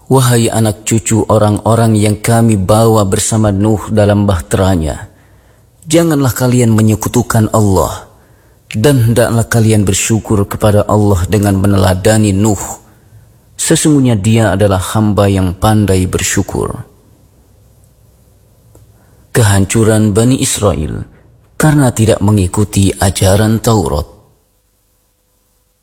Wahai anak cucu orang-orang yang kami bawa bersama Nuh dalam bahteranya, janganlah kalian menyekutukan Allah, dan hendaklah kalian bersyukur kepada Allah dengan meneladani Nuh. Sesungguhnya dia adalah hamba yang pandai bersyukur. Kehancuran Bani Israel karena tidak mengikuti ajaran Taurat.